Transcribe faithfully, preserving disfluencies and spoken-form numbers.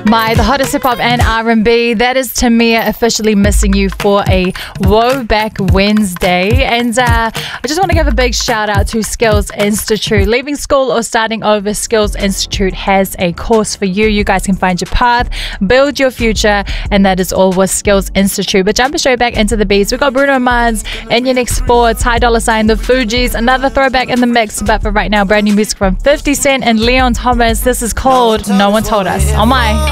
My, the hottest hip hop and R and B. That is Tamia officially missing you for a Woe Back Wednesday. And uh, I just want to give a big shout out to Skills Institute. Leaving school or starting over, Skills Institute has a course for you. You guys can find your path, build your future, and that is all with Skills Institute. But jumping straight back into the beats, we've got Bruno Mars and your next four, Ty Dolla Sign, The Fugees, another throwback in the mix. But for right now, brand new music from fifty Cent and Leon Thomas. This is called No One Told Us. Oh my.